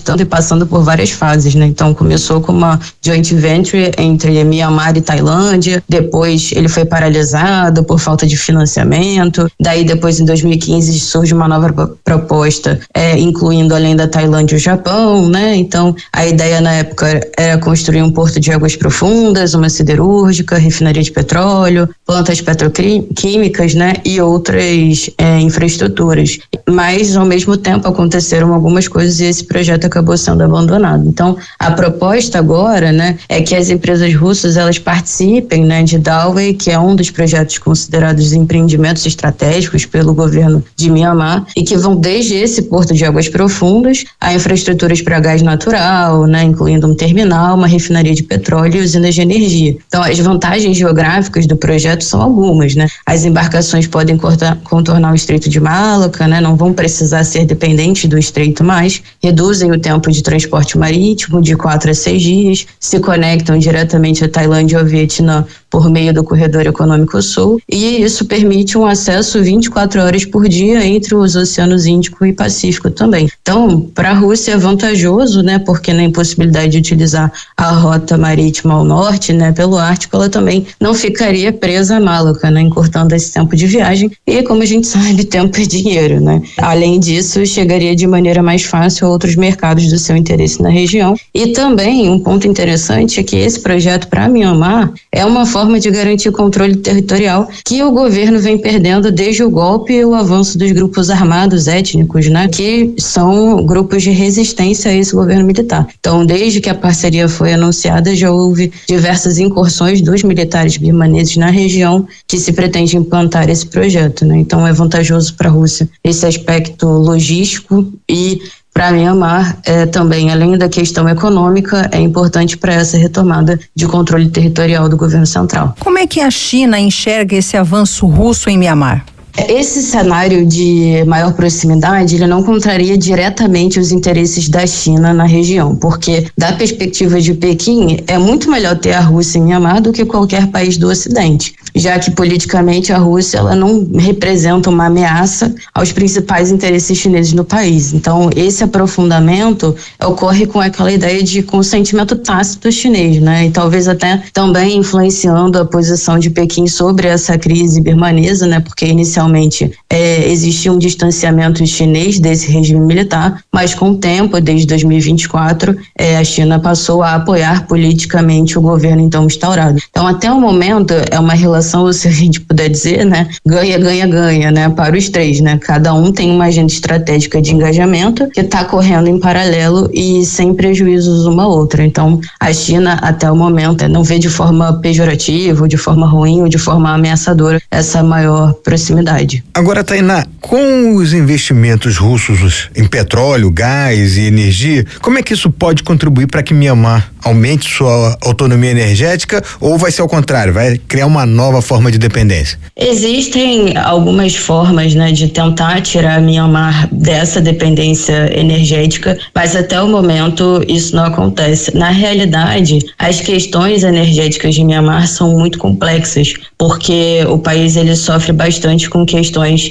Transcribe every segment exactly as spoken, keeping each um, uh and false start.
e passando por várias fases, né? Então começou com uma joint venture entre Myanmar e Tailândia, depois ele foi paralisado por falta de financiamento, daí depois em dois mil e quinze surge uma nova proposta, é, incluindo além da Tailândia o Japão, né? Então a ideia na época era construir um porto de águas profundas, uma siderúrgica, refinaria de petróleo, plantas petroquímicas, né? E outras é, infraestruturas. Mas ao mesmo tempo aconteceram algumas coisas e esse projeto acabou sendo abandonado. Então a proposta agora, né, é que as empresas russas elas participem, né, de Dalway, que é um dos projetos considerados empreendimentos estratégicos pelo governo de Myanmar e que vão desde esse porto de águas profundas a infraestruturas para gás natural, né, incluindo um terminal, uma refinaria de petróleo e usinas de energia. Então as vantagens geográficas do projeto são algumas, né? As embarcações podem cortar, contornar o Estreito de Malaca, né? Não vão precisar ser dependentes do estreito mais, reduzem o tempo de transporte marítimo de quatro a seis dias, se conectam diretamente a Tailândia e ao Vietnã por meio do Corredor Econômico Sul, e isso permite um acesso vinte e quatro horas por dia entre os oceanos Índico e Pacífico também. Então, para a Rússia é vantajoso, né, porque na impossibilidade de utilizar a rota marítima ao norte, né, pelo Ártico, ela também não ficaria presa a Malaca, né, encurtando esse tempo de viagem, e como a gente sabe, tempo é dinheiro, né. Além disso, chegaria de maneira mais fácil a outros mercados do seu interesse na região, e também um ponto interessante é que esse projeto para Myanmar é uma forma de garantir o controle territorial que o governo vem perdendo desde o golpe e o avanço dos grupos armados étnicos, né, que são grupos de resistência a esse governo militar. Então, desde que a parceria foi anunciada, já houve diversas incursões dos militares birmaneses na região que se pretende implantar esse projeto, né? Então, é vantajoso para a Rússia esse aspecto logístico e para Myanmar, é, também, além da questão econômica, é importante para essa retomada de controle territorial do governo central. Como é que a China enxerga esse avanço russo em Myanmar? Esse cenário de maior proximidade, ele não contraria diretamente os interesses da China na região, porque da perspectiva de Pequim, é muito melhor ter a Rússia em Myanmar do que qualquer país do Ocidente, já que politicamente a Rússia ela não representa uma ameaça aos principais interesses chineses no país. Então, esse aprofundamento ocorre com aquela ideia de consentimento tácito chinês, né? E talvez até também influenciando a posição de Pequim sobre essa crise birmanesa, né? Porque inicialmente É, existia um distanciamento chinês desse regime militar, mas com o tempo, desde dois mil e vinte e quatro, é, a China passou a apoiar politicamente o governo então instaurado. Então, até o momento, é uma relação, se a gente puder dizer, né, ganha, ganha, ganha, né, para os três, né, cada um tem uma agenda estratégica de engajamento que está correndo em paralelo e sem prejuízos uma à outra. Então, a China, até o momento, não vê de forma pejorativa, ou de forma ruim, ou de forma ameaçadora essa maior proximidade. Agora, Tainá, com os investimentos russos em petróleo, gás e energia, como é que isso pode contribuir para que Myanmar aumente sua autonomia energética, ou vai ser ao contrário, vai criar uma nova forma de dependência? Existem algumas formas, né, de tentar tirar Myanmar dessa dependência energética, mas até o momento isso não acontece. Na realidade, as questões energéticas de Myanmar são muito complexas, porque o país ele sofre bastante com questões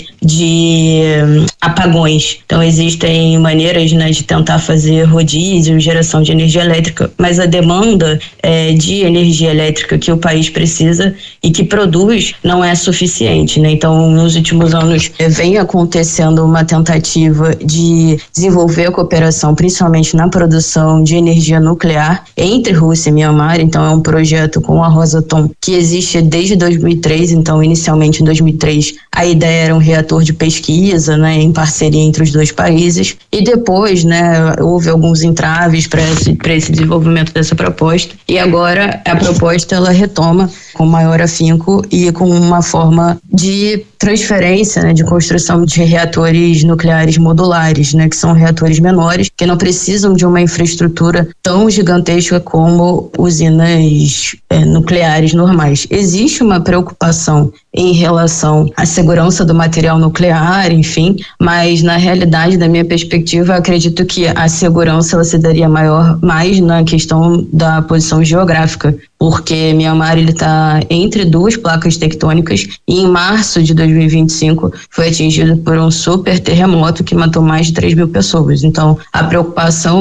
de um, apagões. Então existem maneiras, né, de tentar fazer rodízio, geração de energia elétrica, mas a demanda é, de energia elétrica que o país precisa e que produz não é suficiente, né? Então, nos últimos anos é, vem acontecendo uma tentativa de desenvolver a cooperação, principalmente na produção de energia nuclear entre Rússia e Myanmar. Então, é um projeto com a Rosatom que existe desde dois mil e três. Então, inicialmente em dois mil e três, a ideia era um reator de pesquisa, né, em parceria entre os dois países, e depois, né, houve alguns entraves para esse, para esse desenvolvimento dessa proposta, e agora a proposta ela retoma com maior afinco e com uma forma de transferência, né, de construção de reatores nucleares modulares, né, que são reatores menores, que não precisam de uma infraestrutura tão gigantesca como usinas é, nucleares normais. Existe uma preocupação em relação à segurança do material nuclear, enfim, mas na realidade, da minha perspectiva, acredito que a segurança ela se daria maior mais na questão da posição geográfica, porque Myanmar ele está entre duas placas tectônicas e em março de dois mil e vinte e cinco foi atingido por um super terremoto que matou mais de três mil pessoas. Então, a preocupação